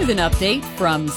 With an update from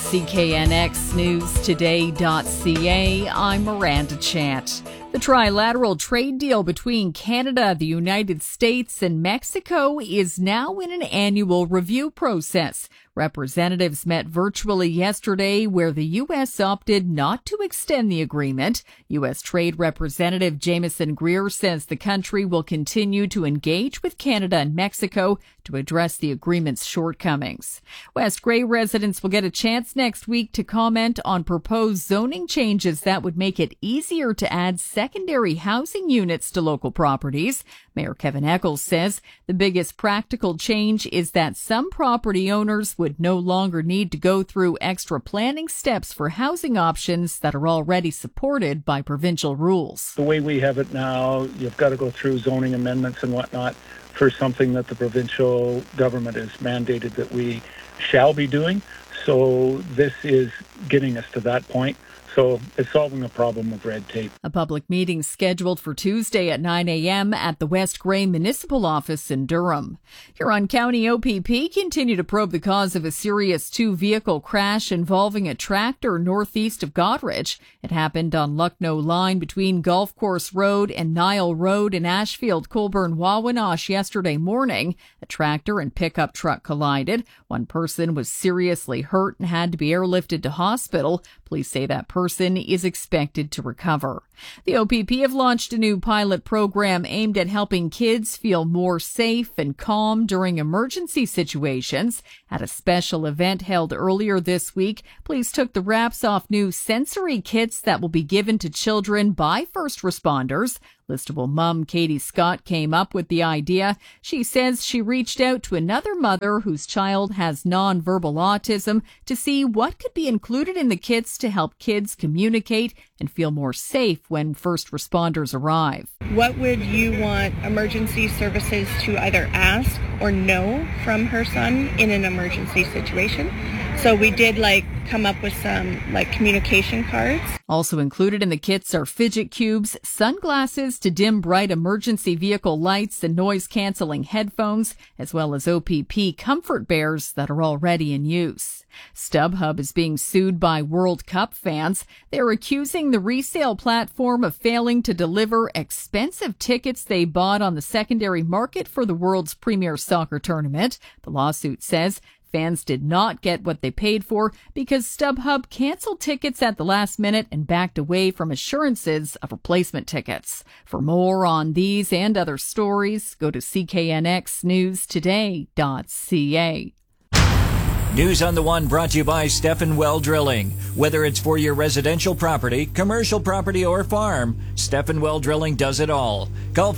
CKNXNewsToday.ca, I'm Miranda Chant. The trilateral trade deal between Canada, the United States, and Mexico is now in an annual review process. Representatives met virtually yesterday where the U.S. opted not to extend the agreement. U.S. Trade Representative Jamieson Greer says the country will continue to engage with Canada and Mexico to address the agreement's shortcomings. West Grey residents will get a chance next week to comment on proposed zoning changes that would make it easier to add secondary housing units to local properties. Mayor Kevin Eccles says the biggest practical change is that some property owners would no longer need to go through extra planning steps for housing options that are already supported by provincial rules. The way we have it now, you've got to go through zoning amendments and whatnot for something that the provincial government has mandated that we shall be doing. So this is getting us to that point. So it's solving the problem of red tape. A public meeting scheduled for Tuesday at 9 a.m. at the West Grey Municipal Office in Durham. Huron County OPP continue to probe the cause of a serious two-vehicle crash involving a tractor northeast of Goderich. It happened on Lucknow Line between Golf Course Road and Nile Road in Ashfield, Colborne, Wawanosh yesterday morning. A tractor and pickup truck collided. One person was seriously hurt and had to be airlifted to hospital. Police say that person is expected to recover. The OPP have launched a new pilot program aimed at helping kids feel more safe and calm during emergency situations. At a special event held earlier this week, police took the wraps off new sensory kits that will be given to children by first responders. Listable mom Katie Scott came up with the idea. She says she reached out to another mother whose child has nonverbal autism to see what could be included in the kits to help kids communicate and feel more safe when first responders arrive. What would you want emergency services to either ask or know from her son in an emergency situation? So we did come up with some communication cards. Also included in the kits are fidget cubes, sunglasses to dim bright emergency vehicle lights, and noise-canceling headphones, as well as OPP comfort bears that are already in use. StubHub is being sued by World Cup fans. They're accusing the resale platform of failing to deliver expensive tickets they bought on the secondary market for the world's premier soccer tournament. The lawsuit says fans did not get what they paid for because StubHub canceled tickets at the last minute and backed away from assurances of replacement tickets. For more on these and other stories, go to CKNXNewsToday.ca. News on the One brought to you by Stephen Well Drilling. Whether it's for your residential property, commercial property, or farm, Stephen Well Drilling does it all. Call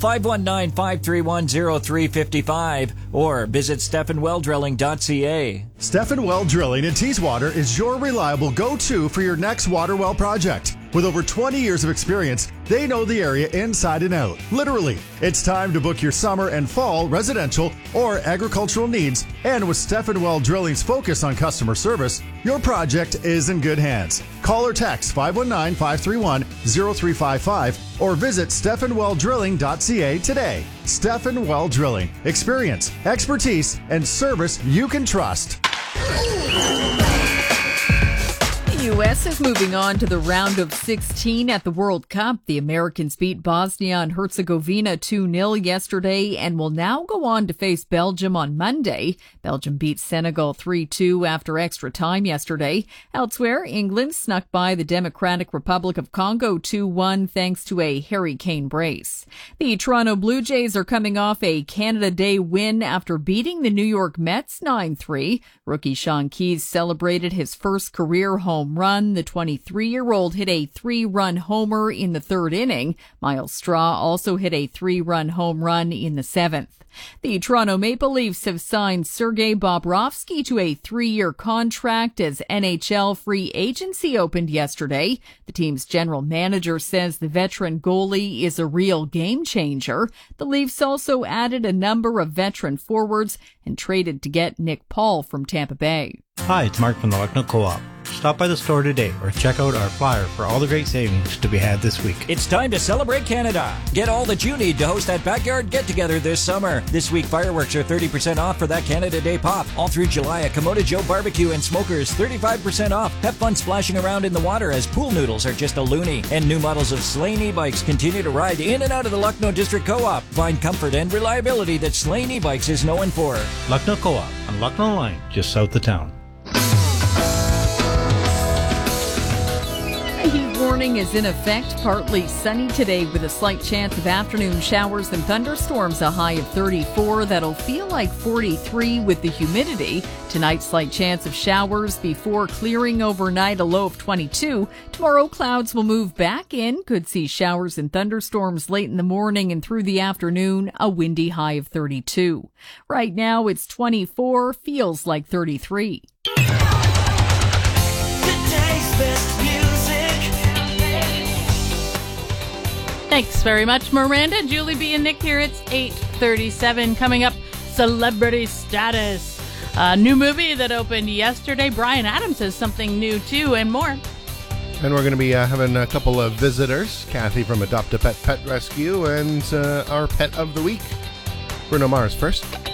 519-531-0355 or visit stephenwelldrilling.ca. Stephen Well Drilling in Teeswater is your reliable go-to for your next water well project. With over 20 years of experience, they know the area inside and out. Literally, it's time to book your summer and fall residential or agricultural needs. And with Stephen Well Drilling's focus on customer service, your project is in good hands. Call or text 519-531-0355 or visit stephenwelldrilling.ca today. Stephen Well Drilling. Experience, expertise, and service you can trust. The U.S. is moving on to the round of 16 at the World Cup. The Americans beat Bosnia and Herzegovina 2-0 yesterday and will now go on to face Belgium on Monday. Belgium beat Senegal 3-2 after extra time yesterday. Elsewhere, England snuck by the Democratic Republic of Congo 2-1 thanks to a Harry Kane brace. The Toronto Blue Jays are coming off a Canada Day win after beating the New York Mets 9-3. Rookie Sean Keyes celebrated his first career home run. The 23-year-old hit a 3-run homer in the third inning. Miles Straw also hit a 3-run home run in the seventh. The Toronto Maple Leafs have signed Sergei Bobrovsky to a 3-year contract as NHL free agency opened yesterday. The team's general manager says the veteran goalie is a real game changer. The Leafs also added a number of veteran forwards and traded to get Nick Paul from Tampa Bay. Hi, it's Mark from the Lucknow Co-op. Stop by the store today or check out our flyer for all the great savings to be had this week. It's time to celebrate Canada. Get all that you need to host that backyard get-together this summer. This week, fireworks are 30% off for that Canada Day pop. All through July at Komodo Joe Barbecue and Smokers, 35% off. Have fun splashing around in the water as pool noodles are just a loony. And new models of Slane e-bikes continue to ride in and out of the Lucknow District Co-op. Find comfort and reliability that Slane e-bikes is known for. Lucknow Co-op on Lucknow Line, just south of town. A heat warning is in effect. Partly sunny today with a slight chance of afternoon showers and thunderstorms, a high of 34. That'll feel like 43 with the humidity. Tonight, slight chance of showers before clearing overnight, a low of 22. Tomorrow, clouds will move back in. Could see showers and thunderstorms late in the morning and through the afternoon, a windy high of 32. Right now, it's 24, feels like 33. Thanks very much, Miranda. Julie B. and Nick here. It's 8:37. Coming up, celebrity status. A new movie that opened yesterday. Brian Adams has something new, too, and more. And we're going to be having a couple of visitors. Kathy from Adopt a Pet Pet Rescue and our Pet of the Week. Bruno Mars first.